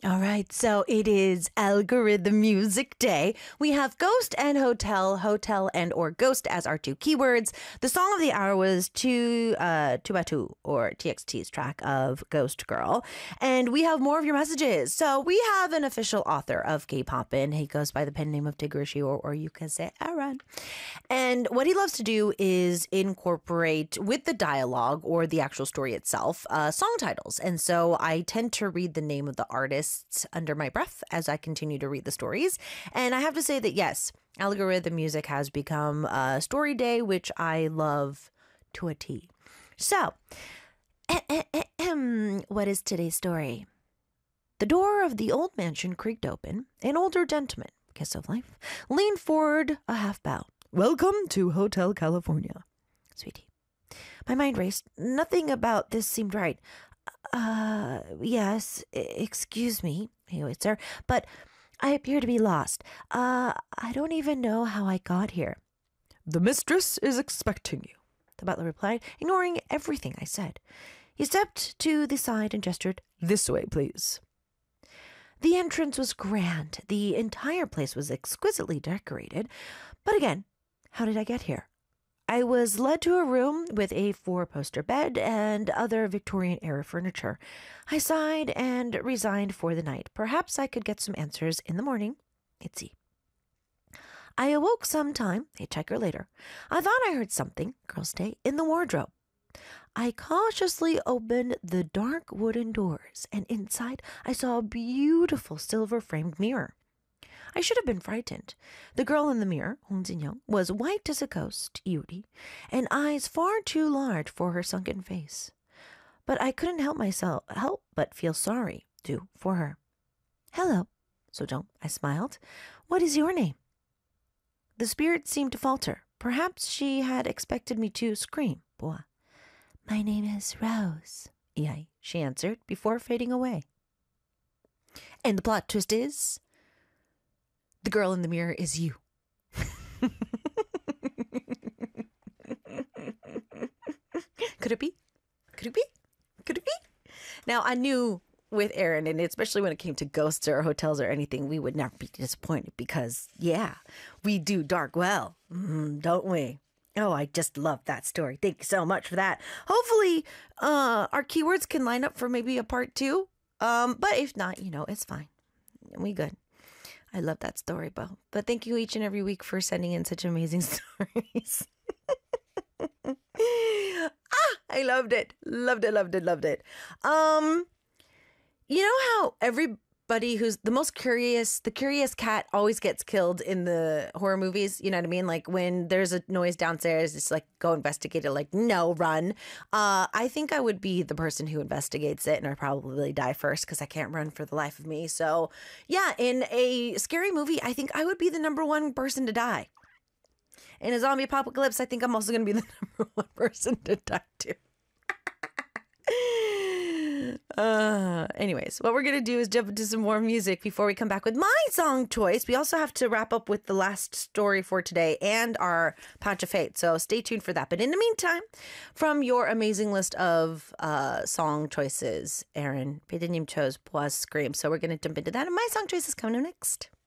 All right, so it is Algorithm Music Day. We have ghost and hotel and or ghost as our two keywords. The song of the hour was Tubatu or TXT's track of Ghost Girl. And we have more of your messages. So we have an official author of K-Poppin'. He goes by the pen name of Tigrishi, or you can say Aaron. And what he loves to do is incorporate with the dialogue or the actual story itself, song titles. And so I tend to read the name of the artist under my breath as I continue to read the stories. And I have to say that, yes, Algorithm Music has become a story day, which I love to a T. So, what is today's story? The door of the old mansion creaked open. An older gentleman, kiss of life, leaned forward a half bow. Welcome to Hotel California. Sweetie. My mind raced. Nothing about this seemed right. Yes, excuse me, sir, but I appear to be lost. I don't even know how I got here. The mistress is expecting you, the butler replied, ignoring everything I said. He stepped to the side and gestured, this way, please. The entrance was grand. The entire place was exquisitely decorated. But again, how did I get here? I was led to a room with a 4-poster bed and other Victorian-era furniture. I sighed and resigned for the night. Perhaps I could get some answers in the morning. Itzy. I awoke sometime, a checker later. I thought I heard something, girls' day, in the wardrobe. I cautiously opened the dark wooden doors, and inside I saw a beautiful silver-framed mirror. I should have been frightened. The girl in the mirror, Hong Jin-young, was white as a ghost, Yuri, and eyes far too large for her sunken face. But I couldn't help but feel sorry, too, for her. Hello, Sojong, I smiled. What is your name? The spirit seemed to falter. Perhaps she had expected me to scream. Boa. My name is Rose, Yai, she answered before fading away. And the plot twist is... the girl in the mirror is you. Could it be? Could it be? Could it be? Now, I knew with Aaron, and especially when it came to ghosts or hotels or anything, we would never be disappointed because, yeah, we do dark well, don't we? Oh, I just love that story. Thank you so much for that. Hopefully, our keywords can line up for maybe a part 2. But if not, it's fine. We good. I love that story, Bo. But thank you each and every week for sending in such amazing stories. I loved it. Loved it. You know how everybody who's the curious cat always gets killed in the horror movies? You know what I mean? Like when there's a noise downstairs, it's like, go investigate it. Like, no, run. I think I would be the person who investigates it, and I'd probably die first because I can't run for the life of me. So yeah, in a scary movie, I think I would be the number one person to die. In a zombie apocalypse, I think I'm also going to be the number one person to die too. Anyways, what we're going to do is jump into some more music before we come back with my song choice. We also have to wrap up with the last story for today and our Patch of Fate. So stay tuned for that. But in the meantime, from your amazing list of song choices, Aaron, Peter님 chose Boa's Scream. So we're going to jump into that. And my song choice is coming up next.